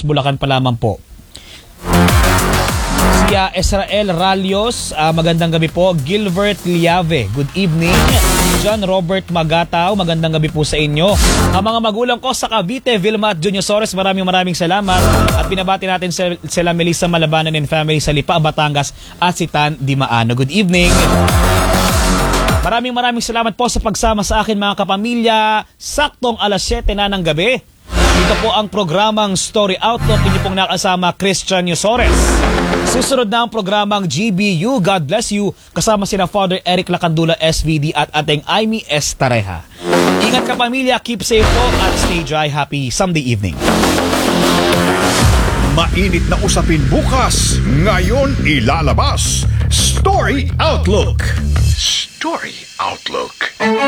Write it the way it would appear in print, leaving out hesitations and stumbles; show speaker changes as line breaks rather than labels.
Bulacan pa lamang po. Si Israel Ralios, magandang gabi po. Gilbert Liave, good evening. John Robert Magataw, magandang gabi po sa inyo. Ang mga magulang ko sa Cavite, Vilma at Junior Sores, maraming salamat. At binabati natin sila Melissa Malabanan and family sa Lipa, Batangas at si Tan Dimaano. Good evening. Maraming salamat po sa pagsama sa akin mga kapamilya. Saktong alas 7 na ng gabi. Dito po ang programang Story Outlook. Inyo pong nakasama Christian Yosores. Susunod na ang programang GBU, God Bless You, kasama sina Father Eric Lacandula, SVD at ating Aimee Estareja. Ingat ka pamilya, keep safe po at stay dry. Happy Sunday evening.
Mainit na usapin bukas, ngayon ilalabas. Story Outlook. Story Outlook.